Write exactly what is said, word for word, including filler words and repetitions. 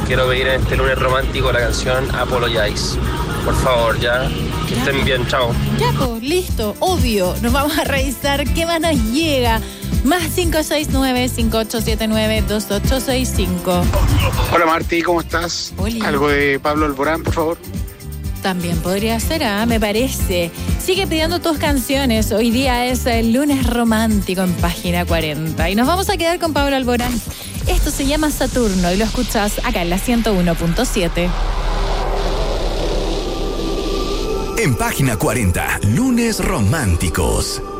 quiero pedir en este lunes romántico la canción Apologize. Por favor, ya, que Ya. estén bien, chao. Ya, pues, listo, obvio. Nos vamos a revisar qué más nos llega. Más cinco seis nueve, cinco ocho siete nueve, dos ocho seis cinco. Hola Marti, ¿cómo estás? Oli. Algo de Pablo Alborán, por favor. También podría ser, ¿ah? Me parece. Sigue pidiendo tus canciones. Hoy día es el lunes romántico en página cuarenta. Y nos vamos a quedar con Pablo Alborán. Esto se llama Saturno y lo escuchas acá en la ciento uno punto siete. En página cuarenta, lunes románticos.